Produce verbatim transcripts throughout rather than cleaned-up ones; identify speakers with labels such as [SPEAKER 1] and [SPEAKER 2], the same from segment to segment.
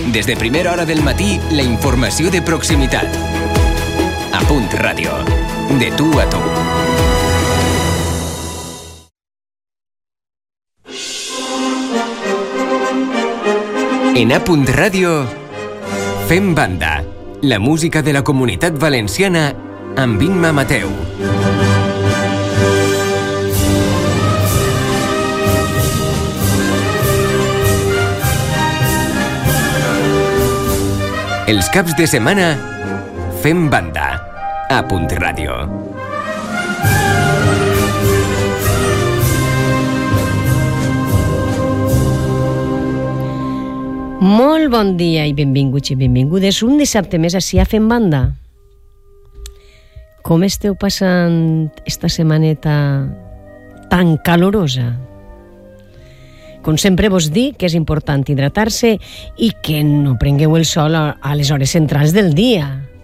[SPEAKER 1] Des de primera hora del matí, la informació de proximitat. A Punt Ràdio. De tu a tu. En A Punt Ràdio, fem banda. La música de la Comunitat Valenciana amb Imma Mateu. Els caps de setmana, fem banda. A Punt Ràdio.
[SPEAKER 2] Molt bon dia i benvinguts i benvingudes un dissabte més així a Fem Banda. Com esteu passant esta setmaneta tan calorosa? Com sempre vos dic que és important hidratar-se i que no prengueu el sol a les hores centrals del dia.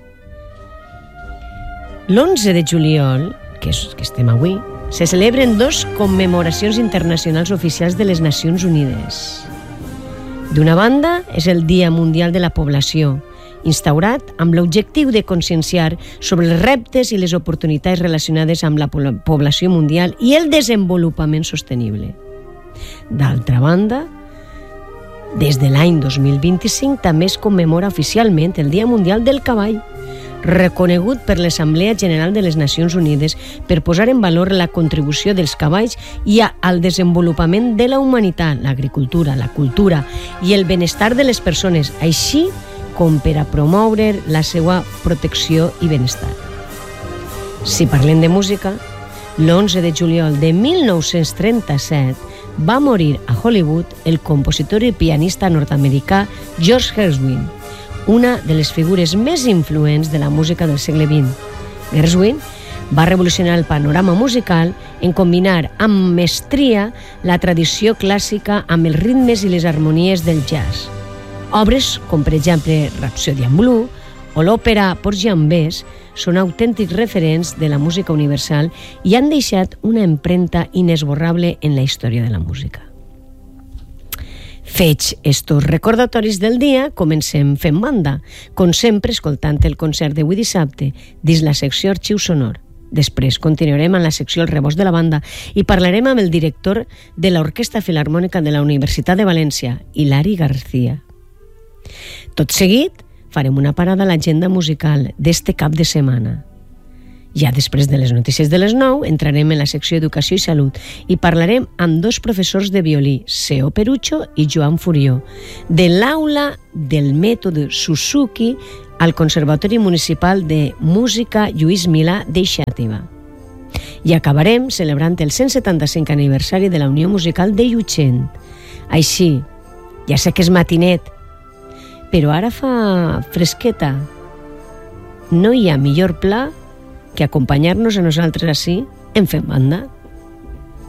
[SPEAKER 2] L'onze de juliol, que, és, que estem avui, se celebren dos commemoracions internacionals oficials de les Nacions Unides. D'una banda, és el Dia Mundial de la Població, instaurat amb l'objectiu de conscienciar sobre els reptes i les oportunitats relacionades amb la població mundial i el desenvolupament sostenible. D'altra banda, des de l'any dos mil vint-i-cinc també es commemora oficialment el Dia Mundial del Cavall, reconegut per l'Assemblea General de les Nacions Unides per posar en valor la contribució dels cavalls i al desenvolupament de la humanitat, l'agricultura, la cultura i el benestar de les persones, així com per a promoure la seva protecció i benestar. Si parlem de música, l'onze de juliol de mil nou-cents trenta-set va morir a Hollywood el compositor i pianista nord-americà George Gershwin, una de les figures més influents de la música del segle vint. Gershwin va revolucionar el panorama musical en combinar amb mestria la tradició clàssica amb els ritmes i les harmonies del jazz. Obres com, per exemple, Rhapsody in Blue o l'òpera Porgy and Bess són autèntics referents de la música universal i han deixat una empremta inesborrable en la història de la música. Fets estos recordatoris del dia, comencem fent banda, com sempre escoltant el concert d'avui dissabte dins la secció Arxiu Sonor. Després continuarem amb la secció El Rebost de la Banda i parlarem amb el director de l'Orquestra Filharmònica de la Universitat de València, Hilari García. Tot seguit, farem una parada a l'agenda musical d'este cap de setmana. Ja després de les notícies de les nou, entrarem en la secció Educació i Salut i parlarem amb dos professors de violí, Seo Perucho i Joan Furió, de l'aula del mètode Suzuki al Conservatori Municipal de Música Lluís Milà d'Eixàtiva. I acabarem celebrant el cent setanta-cinc aniversari de la Unió Musical de Llutxent. Així, ja sé que és matinet, però ara fa fresqueta. No hi ha millor pla que acompanyar-nos a nosaltres així en Fem Banda.